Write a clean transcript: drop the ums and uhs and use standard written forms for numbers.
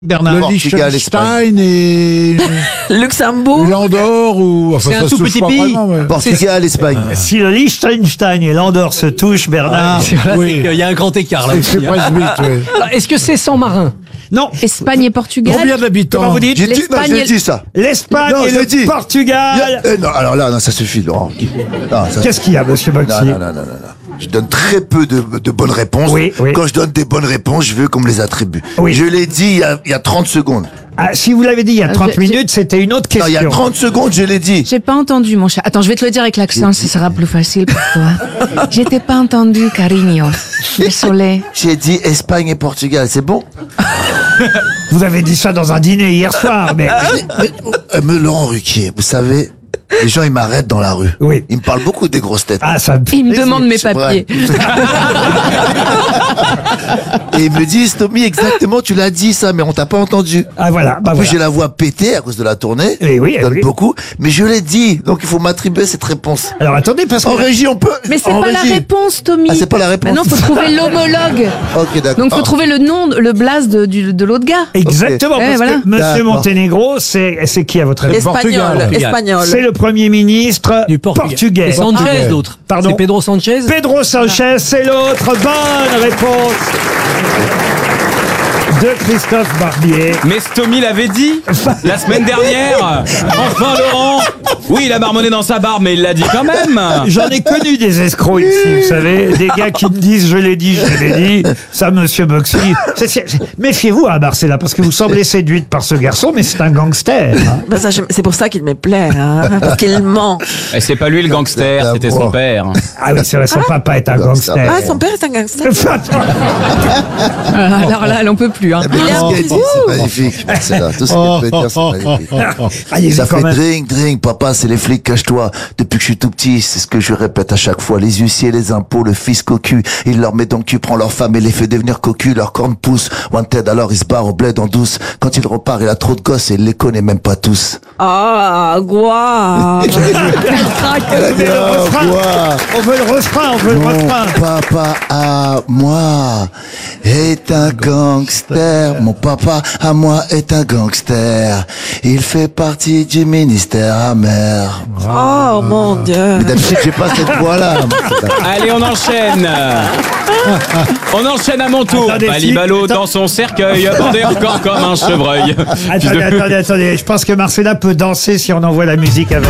Bernard. Le Portugal, Liechtenstein et Luxembourg. l'Andorre ou C'est un ça se tout touche petit pas pays. vraiment, ouais. Portugal, Espagne. Si le Liechtenstein et l'Andorre se touchent, Bernard. Oui. Il y a un grand écart là. C'est presque vite, oui. Alors, est-ce que c'est sans marin? Non, Espagne et Portugal. Combien d'habitants? comment vous dites J'ai dit, non, L'Espagne je et l'ai dit ça. l'Espagne Non, et je l'ai le dit. Portugal. Non, alors là, non, ça suffit, Laurent. Non, ça- Qu'est-ce qu'il y a, monsieur non, Boxy? non. Je donne très peu de bonnes réponses. Oui, oui. Quand je donne des bonnes réponses, je veux qu'on me les attribue. Oui. Je l'ai dit il y a 30 secondes. Ah, si vous l'avez dit il y a 30 j'ai- minutes, c'était une autre Non, il y question. a 30 secondes, je l'ai dit. J'ai pas entendu, mon chat. Attends, je vais te le dire avec l'accent, ce sera plus facile pour toi. Je t'ai pas entendu, cariño. Désolé. J'ai dit Espagne et Portugal, c'est bon? Vous avez dit ça dans un dîner hier soir, mais Mais Laurent Ruquier, vous savez, les gens, ils m'arrêtent dans la rue. Oui. Ils me parlent beaucoup des grosses têtes. ah, ça me fait Il me plaisir. demande mes c'est vrai. papiers. Et ils me disent, Tommy, exactement, tu l'as dit ça, mais on t'a pas entendu. Ah voilà, bah En plus, voilà. j'ai la voix pétée à cause de la tournée. Eh oui, Je donne oui. beaucoup. Mais je l'ai dit. Donc, il faut m'attribuer cette réponse. Alors attendez, parce En que régie, on peut. Mais c'est en pas la régie. réponse, Tommy. Ah, c'est pas la réponse. Maintenant, faut trouver l'homologue. Ok, d'accord. Donc, faut trouver le nom, le blaze de l'autre gars. exactement, Ok. parce Voilà. que Monsieur D'accord. Monténégro, c'est qui à votre avis? Espagnol. Espagnol. C'est le Premier ministre Du Portugal. Et Sanchez, Ah, l'autre. Pardon. C'est Pedro Sanchez. Pedro Sanchez, c'est l'autre. Bonne réponse de Christophe Barbier. Mais Stomy l'avait dit la semaine dernière. Enfin Laurent. Oui, il a marmonné dans sa barbe, mais il l'a dit quand même. J'en ai connu des escrocs ici, vous savez, des gars qui me disent je l'ai dit, ça monsieur Boxy. Méfiez-vous à Marcella, parce que vous semblez séduite par ce garçon, mais c'est un gangster. Hein. Bah, ça, c'est pour ça qu'il me plaît, hein, parce qu'il ment. Et c'est pas lui le gangster, c'était son père. Ah oui, c'est vrai, son papa est un gangster. Ah, son père est un gangster. Alors là, elle en peut plus. Hein. Ah, mais tout ce qu'elle dit, c'est magnifique. Marcella. Tout ce qu'elle peut dire, c'est magnifique. Allez-y Ça quand fait même. drink, papa, c'est les flics, cache-toi. Depuis que je suis tout petit, c'est ce que je répète à chaque fois. Les huissiers, les impôts, le fisc au cul. Il leur met dans le cul, prend leur femme et les fait devenir cocu, leur corne pousse. Wanted, alors il se barre au bled en douce. Quand il repart, il a trop de gosses et il les connaît même pas tous. Ah, quoi. On veut le refrain, on veut le Mon refrain. papa à moi est un gangster. Mon papa à moi est un gangster. Il fait partie du ministère amer. Oh, mon Dieu. Mais d'habitude, j'ai pas cette voix-là. Allez, on enchaîne. On enchaîne à mon tour. Attendez, Balibalo attends. dans son cercueil, bandé encore comme un chevreuil. Attendez, je pense que Marcella peut danser si on envoie la musique avec.